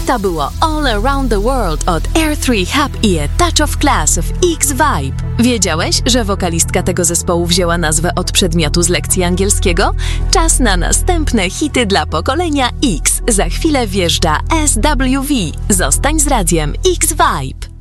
To było All Around the World od Air3 Hub i A Touch of Class w X-Vibe. Wiedziałeś, że wokalistka tego zespołu wzięła nazwę od przedmiotu z lekcji angielskiego? Czas na następne hity dla pokolenia X. Za chwilę wjeżdża SWV. Zostań z radiem X-Vibe.